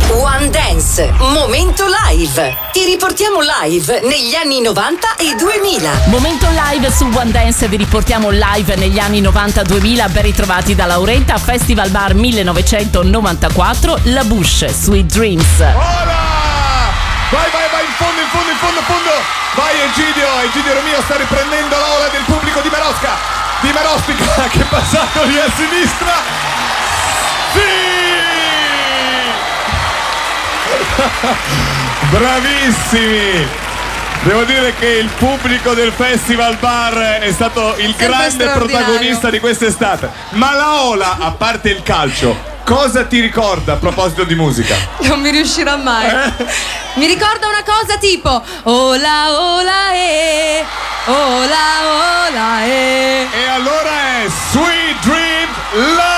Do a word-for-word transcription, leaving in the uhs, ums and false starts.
One Dance, momento live. Ti riportiamo live negli anni novanta e duemila. Momento live su One Dance, vi riportiamo live negli anni novanta duemila. Ben ritrovati da Laurenta, Festival Bar millenovecentonovantaquattro, La Bush, Sweet Dreams. Hola! Vai, vai, vai, in fondo, in fondo, in fondo, in fondo. Vai Egidio, Egidio Romeo sta riprendendo l'ola del pubblico di Marosca. Di Marostica, che è passato lì a sinistra. Sì! Bravissimi! Devo dire che il pubblico del Festival Bar è stato il Sempre grande protagonista di quest'estate. Ma la ola, a parte il calcio, cosa ti ricorda a proposito di musica? Non mi riuscirò mai. Eh? Mi ricorda una cosa tipo ola ola e ola ola e. E allora è Sweet Dream Live!